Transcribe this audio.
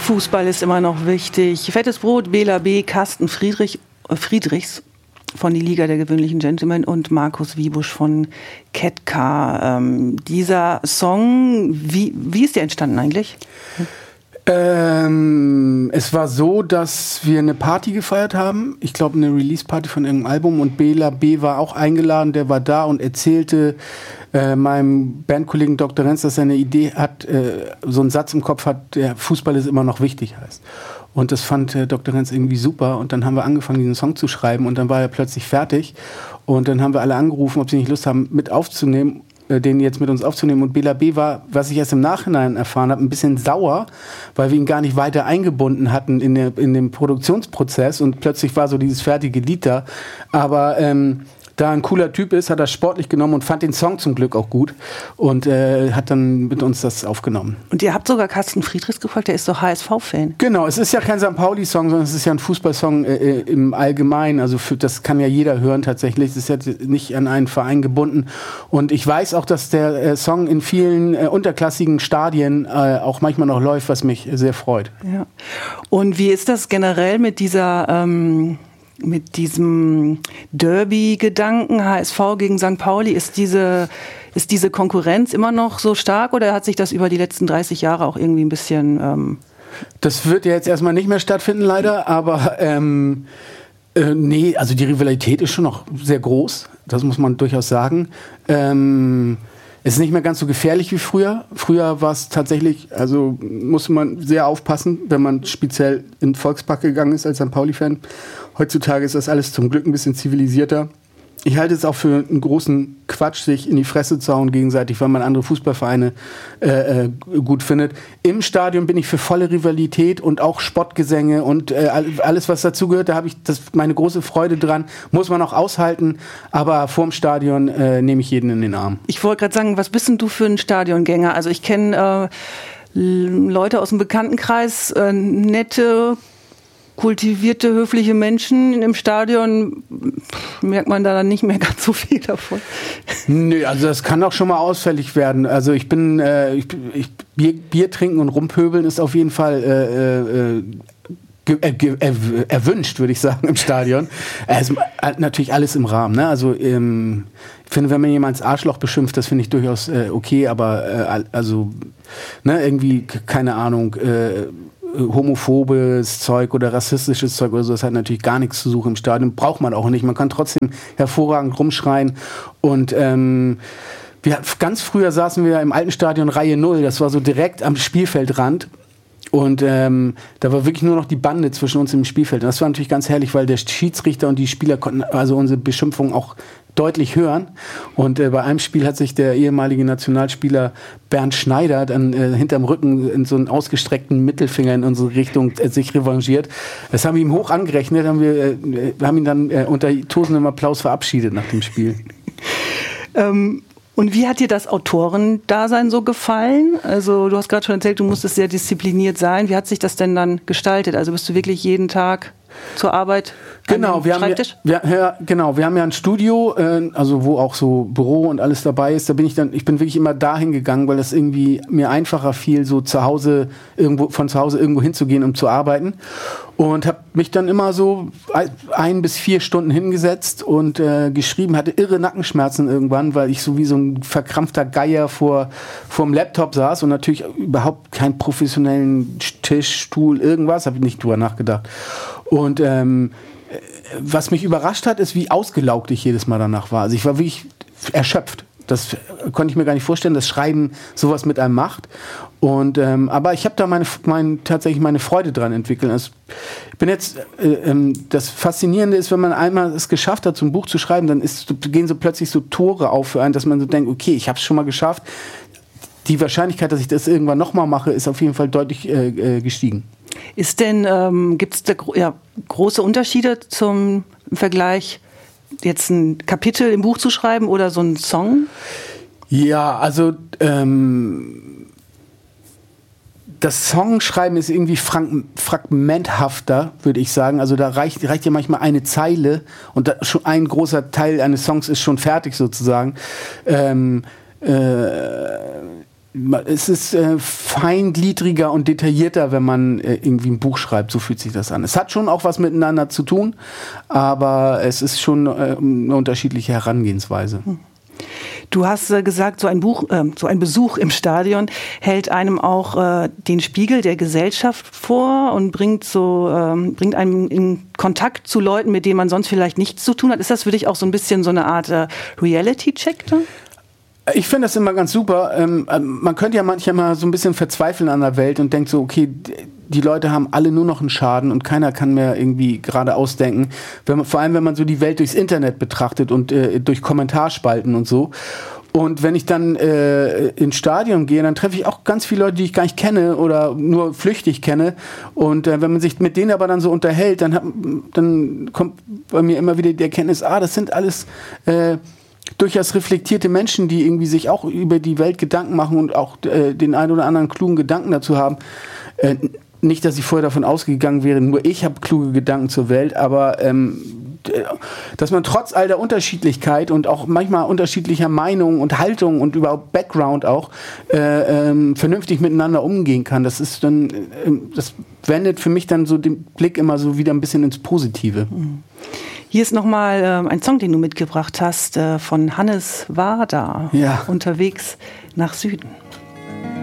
Fußball ist immer noch wichtig. Fettes Brot, Bela B., Carsten Friedrichs von Die Liga der gewöhnlichen Gentlemen und Markus Wiebusch von Ketka. Dieser Song, wie ist der entstanden eigentlich? Es war so, dass wir eine Party gefeiert haben. Ich glaube, eine Release-Party von irgendeinem Album. Und Bela B. war auch eingeladen. Der war da und erzählte meinem Bandkollegen Dr. Renz, dass er eine Idee hat, so einen Satz im Kopf hat, der Fußball ist immer noch wichtig heißt. Und das fand Dr. Renz irgendwie super. Und dann haben wir angefangen, diesen Song zu schreiben. Und dann war er plötzlich fertig. Und dann haben wir alle angerufen, ob sie nicht Lust haben, mit aufzunehmen, den jetzt mit uns aufzunehmen. Und Bela B. war, was ich erst im Nachhinein erfahren habe, ein bisschen sauer, weil wir ihn gar nicht weiter eingebunden hatten in den Produktionsprozess. Und plötzlich war so dieses fertige Lied da. Aber da ein cooler Typ ist, hat er sportlich genommen und fand den Song zum Glück auch gut und hat dann mit uns das aufgenommen. Und ihr habt sogar Carsten Friedrichs gefragt, der ist doch HSV-Fan. Genau, es ist ja kein St. Pauli-Song, sondern es ist ja ein Fußballsong im Allgemeinen. Also das kann ja jeder hören tatsächlich. Es ist ja nicht an einen Verein gebunden. Und ich weiß auch, dass der Song in vielen unterklassigen Stadien auch manchmal noch läuft, was mich sehr freut. Ja. Und wie ist das generell mit diesem Derby-Gedanken, HSV gegen St. Pauli? Ist diese Konkurrenz immer noch so stark oder hat sich das über die letzten 30 Jahre auch irgendwie ein bisschen... Das wird ja jetzt erstmal nicht mehr stattfinden, leider, aber nee, also die Rivalität ist schon noch sehr groß, das muss man durchaus sagen. Es ist nicht mehr ganz so gefährlich wie früher. Früher war es tatsächlich, also musste man sehr aufpassen, wenn man speziell in den Volkspark gegangen ist als St. Pauli-Fan. Heutzutage ist das alles zum Glück ein bisschen zivilisierter. Ich halte es auch für einen großen Quatsch, sich in die Fresse zu hauen gegenseitig, weil man andere Fußballvereine gut findet. Im Stadion bin ich für volle Rivalität und auch Spottgesänge und alles, was dazugehört. Da habe ich meine große Freude dran. Muss man auch aushalten, aber vorm Stadion nehme ich jeden in den Arm. Ich wollte gerade sagen, was bist denn du für ein Stadiongänger? Also ich kenne Leute aus dem Bekanntenkreis, nette, kultivierte, höfliche Menschen im Stadion, merkt man da dann nicht mehr ganz so viel davon. Nö, also das kann auch schon mal ausfällig werden. Also ich bin, Bier trinken und rumpöbeln ist auf jeden Fall erwünscht, würde ich sagen, im Stadion. Es ist natürlich alles im Rahmen. Ne? Also ich finde, wenn man jemanden als Arschloch beschimpft, das finde ich durchaus okay, aber also irgendwie, keine Ahnung, homophobes Zeug oder rassistisches Zeug oder so, das hat natürlich gar nichts zu suchen im Stadion, braucht man auch nicht. Man kann trotzdem hervorragend rumschreien und ganz früher saßen wir im alten Stadion Reihe 0, das war so direkt am Spielfeldrand und da war wirklich nur noch die Bande zwischen uns im Spielfeld und das war natürlich ganz herrlich, weil der Schiedsrichter und die Spieler konnten also unsere Beschimpfung auch deutlich hören. Und bei einem Spiel hat sich der ehemalige Nationalspieler Bernd Schneider dann hinterm Rücken in so einen ausgestreckten Mittelfinger in unsere Richtung sich revanchiert. Das haben wir ihm hoch angerechnet, wir haben ihn dann unter tosendem Applaus verabschiedet nach dem Spiel. Und wie hat dir das Autorendasein so gefallen? Also du hast gerade schon erzählt, du musstest sehr diszipliniert sein. Wie hat sich das denn dann gestaltet? Also bist du wirklich jeden Tag zur Arbeit? Genau, wir haben ja ein Studio, also wo auch so Büro und alles dabei ist. Ich bin wirklich immer dahin gegangen, weil das irgendwie mir einfacher fiel, so von zu Hause irgendwo hinzugehen, um zu arbeiten. Und habe mich dann immer so 1 bis 4 Stunden hingesetzt und geschrieben, hatte irre Nackenschmerzen irgendwann, weil ich so wie so ein verkrampfter Geier vorm Laptop saß und natürlich überhaupt keinen professionellen Tisch, Stuhl, irgendwas, habe ich nicht drüber nachgedacht. Und was mich überrascht hat, ist, wie ausgelaugt ich jedes Mal danach war. Also ich war wirklich erschöpft. Das konnte ich mir gar nicht vorstellen, dass Schreiben sowas mit einem macht. Und aber ich habe da tatsächlich meine Freude dran entwickelt. Also ich bin jetzt das Faszinierende ist, wenn man einmal es geschafft hat, so ein Buch zu schreiben, dann gehen so plötzlich so Tore auf für einen, dass man so denkt, okay, ich habe es schon mal geschafft. Die Wahrscheinlichkeit, dass ich das irgendwann nochmal mache, ist auf jeden Fall deutlich gestiegen. Ist denn, gibt es da große Unterschiede im Vergleich, jetzt ein Kapitel im Buch zu schreiben oder so einen Song? Ja, also das Songschreiben ist irgendwie fragmenthafter, würde ich sagen. Also da reicht ja manchmal eine Zeile und schon ein großer Teil eines Songs ist schon fertig sozusagen. es ist feingliedriger und detaillierter, wenn man irgendwie ein Buch schreibt. So fühlt sich das an. Es hat schon auch was miteinander zu tun, aber es ist schon eine unterschiedliche Herangehensweise. Du hast gesagt, so ein Besuch im Stadion hält einem auch den Spiegel der Gesellschaft vor und bringt einem in Kontakt zu Leuten, mit denen man sonst vielleicht nichts zu tun hat. Ist das für dich auch so ein bisschen so eine Art Reality-Check dann? Ich finde das immer ganz super. Man könnte ja manchmal so ein bisschen verzweifeln an der Welt und denkt so, okay, die Leute haben alle nur noch einen Schaden und keiner kann mehr irgendwie gerade ausdenken. Vor allem, wenn man so die Welt durchs Internet betrachtet und durch Kommentarspalten und so. Und wenn ich dann ins Stadion gehe, dann treffe ich auch ganz viele Leute, die ich gar nicht kenne oder nur flüchtig kenne. Und wenn man sich mit denen aber dann so unterhält, dann kommt bei mir immer wieder die Erkenntnis, das sind alles durchaus reflektierte Menschen, die irgendwie sich auch über die Welt Gedanken machen und auch den einen oder anderen klugen Gedanken dazu haben. Nicht, dass ich vorher davon ausgegangen wäre, nur ich habe kluge Gedanken zur Welt, aber dass man trotz all der Unterschiedlichkeit und auch manchmal unterschiedlicher Meinungen und Haltung und überhaupt Background auch vernünftig miteinander umgehen kann, das ist dann, das wendet für mich dann so den Blick immer so wieder ein bisschen ins Positive. Hier ist nochmal ein Song, den du mitgebracht hast, von Hannes Wader, Unterwegs nach Süden.